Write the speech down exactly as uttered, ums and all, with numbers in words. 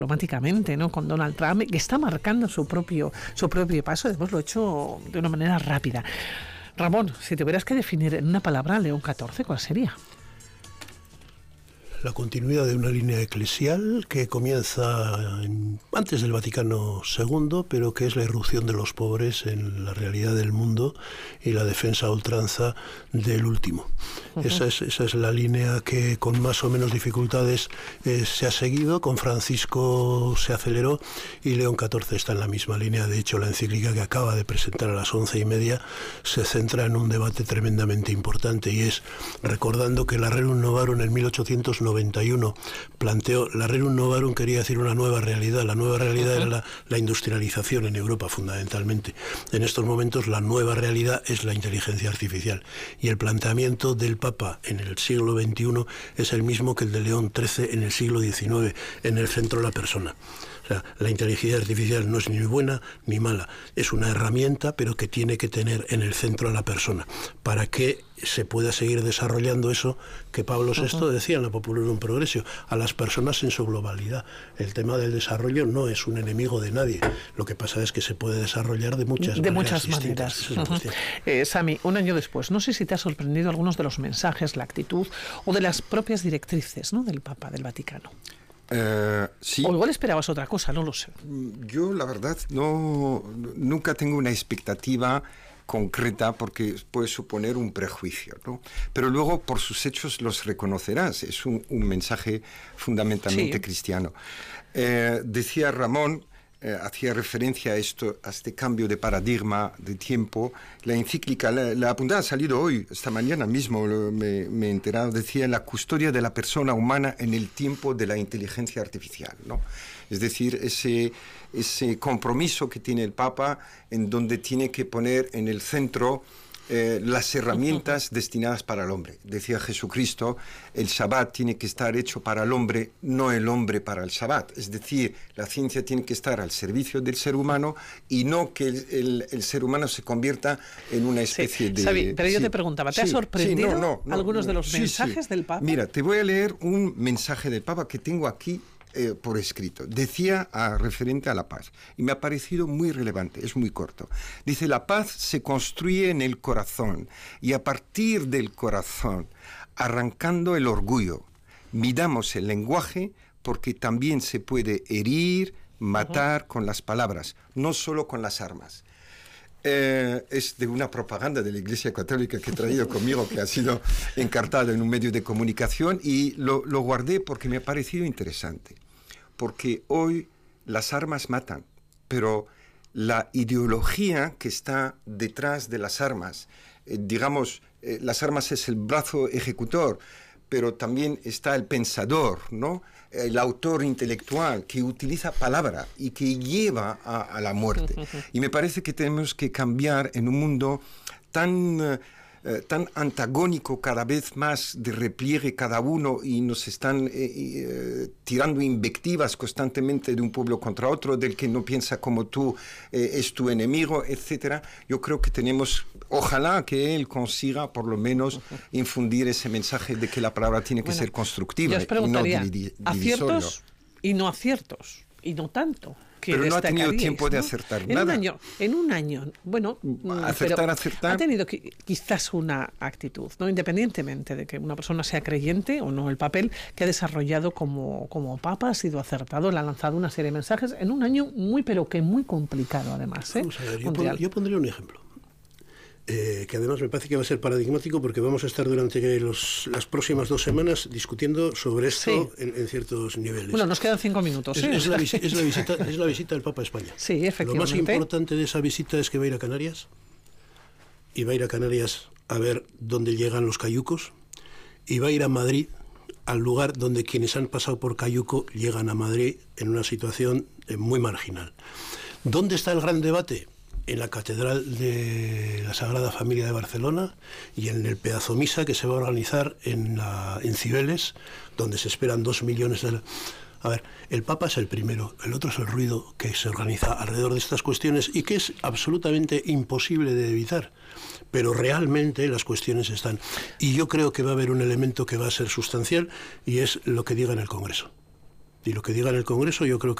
diplomáticamente, ¿no?, con Donald Trump, que está marcando su propio, su propio paso. Además lo ha hecho de una manera rápida. Ramón, si tuvieras que definir en una palabra León catorce, ¿cuál sería? La continuidad de una línea eclesial que comienza en, antes del Vaticano segundo, pero que es la irrupción de los pobres en la realidad del mundo y la defensa a ultranza del último. Uh-huh. Esa es, esa es la línea que con más o menos dificultades eh, se ha seguido. Con Francisco se aceleró y León catorce está en la misma línea. De hecho, la encíclica que acaba de presentar a las once y media se centra en un debate tremendamente importante, y es recordando que la Rerum Novarum en mil ochocientos noventa y uno planteó, la Rerum Novarum quería decir una nueva realidad. La nueva realidad uh-huh. era la, la industrialización en Europa, fundamentalmente. En estos momentos la nueva realidad es la inteligencia artificial, y el planteamiento del Papa en el siglo veintiuno es el mismo que el de León trece en el siglo diecinueve, en el centro la persona. O sea, la inteligencia artificial no es ni buena ni mala, es una herramienta, pero que tiene que tener en el centro a la persona, para que se pueda seguir desarrollando eso que Pablo sexto uh-huh. decía en la Popularum Progressio, a las personas en su globalidad. El tema del desarrollo no es un enemigo de nadie, lo que pasa es que se puede desarrollar de muchas de maneras. Muchas maneras. Uh-huh. eh, Sami, un año después, no sé si te ha sorprendido algunos de los mensajes, la actitud o de las propias directrices, ¿no?, del Papa, del Vaticano. Uh, sí. O igual esperabas otra cosa, no lo sé. Yo, la verdad, no nunca tengo una expectativa concreta, porque puede suponer un prejuicio, ¿no? Pero luego, por sus hechos, los reconocerás. Es un, un mensaje fundamentalmente sí. cristiano. Eh, decía Ramón, eh, hacía referencia a esto, a este cambio de paradigma, de tiempo. La encíclica, la, la apuntada ha salido hoy, esta mañana mismo, lo, me, me he enterado, decía la custodia de la persona humana en el tiempo de la inteligencia artificial, ¿no? Es decir, ese, ese compromiso que tiene el Papa, en donde tiene que poner en el centro eh, las herramientas destinadas para el hombre. Decía Jesucristo, el Shabbat tiene que estar hecho para el hombre, no el hombre para el Shabbat. Es decir, la ciencia tiene que estar al servicio del ser humano y no que el, el, el ser humano se convierta en una especie sí, de... Xavi, pero yo sí, te preguntaba, ¿te sí, ha sorprendido sí, no, no, no, algunos no, de los sí, mensajes sí. del Papa? Mira, te voy a leer un mensaje del Papa que tengo aquí Eh, por escrito. Decía a, referente a la paz, y me ha parecido muy relevante, es muy corto. Dice, la paz se construye en el corazón, y a partir del corazón, arrancando el orgullo, midamos el lenguaje, porque también se puede herir, matar uh-huh. con las palabras, no solo con las armas. Eh, es de una propaganda de la Iglesia Católica que he traído conmigo, que ha sido encartada en un medio de comunicación, y lo, lo guardé porque me ha parecido interesante. Porque hoy las armas matan, pero la ideología que está detrás de las armas, eh, digamos, eh, las armas es el brazo ejecutor, pero también está el pensador, ¿no?, el autor intelectual que utiliza palabra y que lleva a, a la muerte. Y me parece que tenemos que cambiar en un mundo tan, eh, tan antagónico, cada vez más de repliegue cada uno, y nos están eh, eh, tirando invectivas constantemente de un pueblo contra otro, del que no piensa como tú eh, es tu enemigo, etcétera. Yo creo que tenemos, ojalá que él consiga por lo menos infundir ese mensaje de que la palabra tiene que bueno, ser constructiva y no divisoria. Aciertos y no aciertos, y no tanto. Pero no ha tenido tiempo, ¿no?, de acertar en nada. Un año, en un año, bueno, acertar, pero acertar. Ha tenido quizás una actitud, ¿no?, independientemente de que una persona sea creyente o no, el papel que ha desarrollado como, como Papa ha sido acertado. Le ha lanzado una serie de mensajes en un año muy, pero que muy complicado, además. ¿eh? Vamos a ver, yo, pon, yo pondría un ejemplo. Eh, que además me parece que va a ser paradigmático, porque vamos a estar durante los, las próximas dos semanas discutiendo sobre esto sí. en, en ciertos niveles. Bueno, nos quedan cinco minutos. Es, ¿eh? es, la, visi es, la visita, es la visita del Papa a España. Sí, efectivamente. Lo más importante de esa visita es que va a ir a Canarias, y va a ir a Canarias a ver dónde llegan los cayucos, y va a ir a Madrid, al lugar donde quienes han pasado por Cayuco llegan a Madrid en una situación eh, muy marginal. ¿Dónde está el gran debate? En la Catedral de la Sagrada Familia de Barcelona y en el pedazo misa que se va a organizar en, la, en Cibeles, donde se esperan dos millones de... A ver, el Papa es el primero, el otro es el ruido que se organiza alrededor de estas cuestiones y que es absolutamente imposible de evitar, pero realmente las cuestiones están. Y yo creo que va a haber un elemento que va a ser sustancial, y es lo que diga en el Congreso. Y lo que diga en el Congreso yo creo que